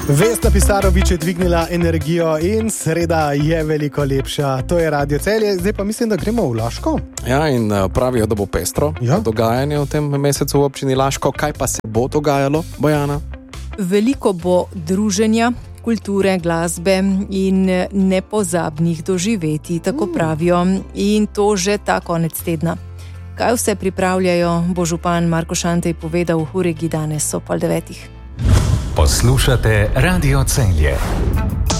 Vesna Pisarović je dvignila energijo in sreda je veliko lepša. To je Radio Celje, zdaj pa mislim, da gremo v Laško. Ja, in pravijo, da bo pestro dogajanje v tem mesecu v občini Laško. Kaj pa se bo dogajalo, Bojana? Veliko bo druženja, kulture, glasbe in nepozabnih doživetij, tako pravijo. In to že ta konec tedna. Kaj vse pripravljajo, bo župan Marko Šantej povedal v Uregi danes ob 8:30. Poslušate Radio Celje.